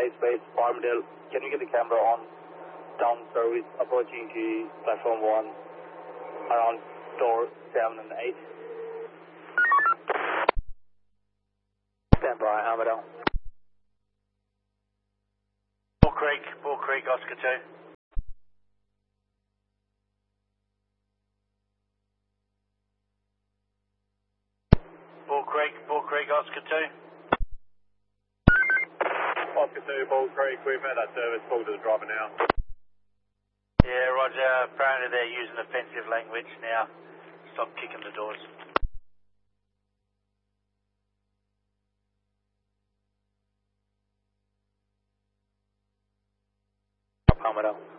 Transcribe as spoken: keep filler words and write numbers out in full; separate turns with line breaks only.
Base Base Farmdale. Can you get the camera on down service approaching to platform one around door seven and eight? Stand by, Armadale.
Bull Creek, Bull Creek, Oscar two. Bull Creek, Bull Creek, Oscar two.
Oscar two, Bull Creek, we've had that service called to the driver now.
Yeah, Roger. Apparently they're using offensive language now. Stop kicking the doors.
Armadale.